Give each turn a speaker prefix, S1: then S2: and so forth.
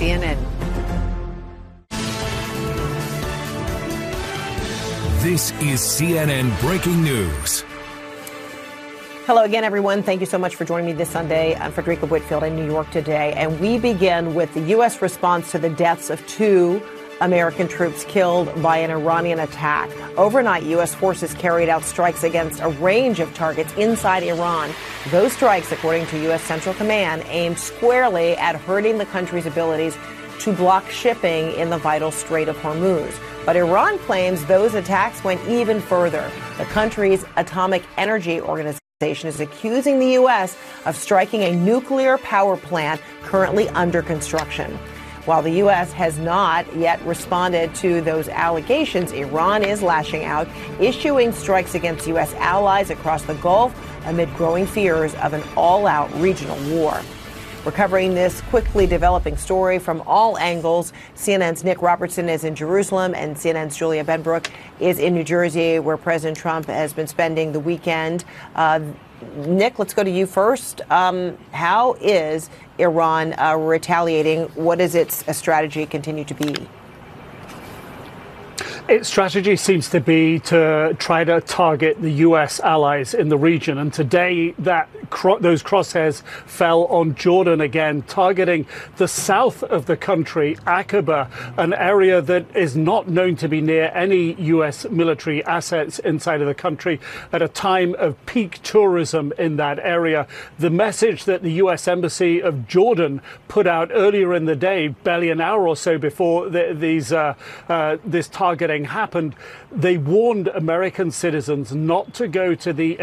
S1: CNN.
S2: This is CNN Breaking News.
S3: Hello again, everyone. Thank you so much for joining me this Sunday. I'm Frederica Whitfield in New York today, and we begin with the U.S. response to the deaths of 2 American troops killed by an Iranian attack. Overnight, U.S. forces carried out strikes against a range of targets inside Iran. Those strikes, according to U.S. Central Command, aimed squarely at hurting the country's abilities to block shipping in the vital Strait of Hormuz. But Iran claims those attacks went even further. The country's Atomic Energy Organization is accusing the U.S. of striking a nuclear power plant currently under construction. While the U.S. has not yet responded to those allegations, Iran is lashing out, issuing strikes against U.S. allies across the Gulf amid growing fears of an all-out regional war. We're covering this quickly developing story from all angles. CNN's Nick Robertson is in Jerusalem, and CNN's Julia Benbrook is in New Jersey, where President Trump has been spending the weekend. Nick, let's go to you first. How is Iran retaliating? What is its strategy continue to be?
S4: Its strategy seems to be to try to target the U.S. allies in the region. And today, those crosshairs fell on Jordan again, targeting the south of the country, Aqaba, an area that is not known to be near any U.S. military assets inside of the country at a time of peak tourism in that area. The message that the U.S. Embassy of Jordan put out earlier in the day, barely an hour or so before this targeting happened, they warned American citizens not to go to the